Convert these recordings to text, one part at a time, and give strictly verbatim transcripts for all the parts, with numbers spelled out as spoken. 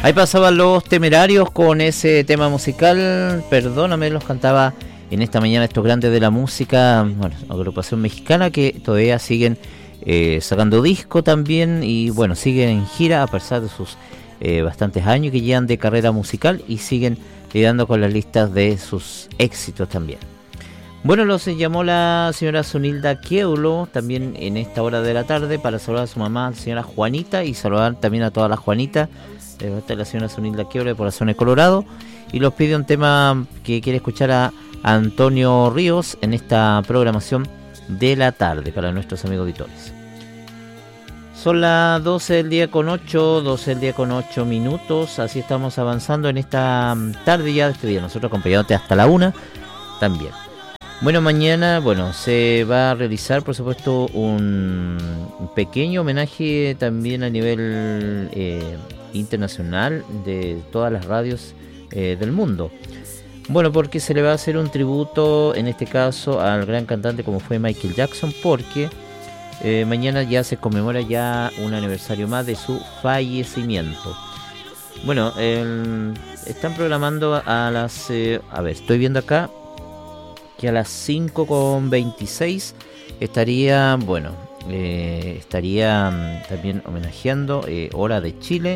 Ahí pasaban Los Temerarios con ese tema musical, Perdóname, los cantaba en esta mañana estos grandes de la música, bueno, agrupación mexicana que todavía siguen eh, sacando disco también y bueno, siguen en gira a pesar de sus eh, bastantes años que llevan de carrera musical y siguen lidiando con las listas de sus éxitos también. Bueno, los llamó la señora Zunilda Quieulo también en esta hora de la tarde para saludar a su mamá, la señora Juanita, y saludar también a todas las Juanitas. Eh, esta es la señora Zunilda Quieulo por la zona de Colorado y los pide un tema que quiere escuchar a Antonio Ríos en esta programación de la tarde para nuestros amigos auditores. Son las doce del día con ocho, doce del día con ocho minutos, así estamos avanzando en esta tarde ya de este día, nosotros acompañándote hasta la una también. Bueno, mañana, bueno, se va a realizar, por supuesto, un pequeño homenaje también a nivel eh, internacional de todas las radios eh, del mundo. Bueno, porque se le va a hacer un tributo, en este caso, al gran cantante como fue Michael Jackson, porque eh, mañana ya se conmemora ya un aniversario más de su fallecimiento. Bueno, eh, están programando a las... Eh, a ver, estoy viendo acá... que a las cinco con veintiséis estaría, bueno, eh, estaría también homenajeando eh, Hora de Chile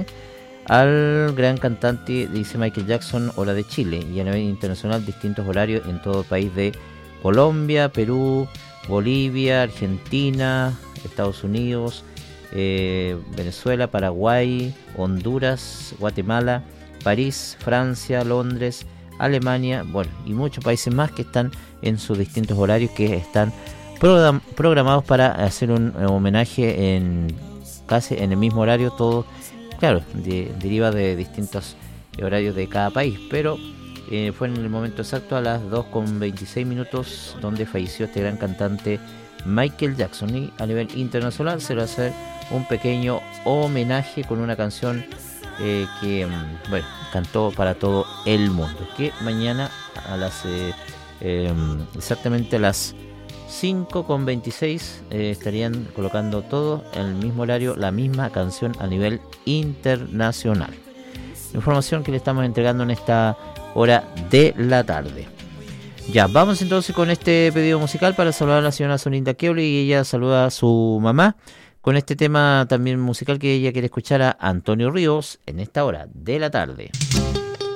al gran cantante, dice Michael Jackson, Hora de Chile, y a nivel internacional distintos horarios en todo el país de Colombia, Perú, Bolivia, Argentina, Estados Unidos, eh, Venezuela, Paraguay, Honduras, Guatemala, París, Francia, Londres, Alemania, bueno, y muchos países más que están en sus distintos horarios que están program- programados para hacer un eh, homenaje en casi en el mismo horario, todo, claro, de, deriva de distintos horarios de cada país, pero eh, fue en el momento exacto a las dos con veintiséis minutos donde falleció este gran cantante Michael Jackson, y a nivel internacional se le va a hacer un pequeño homenaje con una canción Eh, que bueno, cantó para todo el mundo, que mañana a las eh, eh, exactamente a las cinco con veintiséis eh, estarían colocando todo en el mismo horario, la misma canción a nivel internacional. Información que le estamos entregando en esta hora de la tarde. Ya, vamos entonces con este pedido musical para saludar a la señora Zunilda Quieulo, y ella saluda a su mamá con este tema también musical que ella quiere escuchar a Antonio Ríos en esta hora de la tarde.